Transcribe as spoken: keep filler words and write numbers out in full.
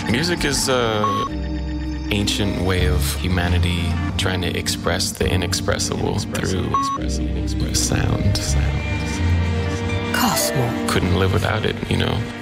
Music is an ancient way of humanity trying to express the inexpressible through sound. Cosmo. Couldn't live without it, you know.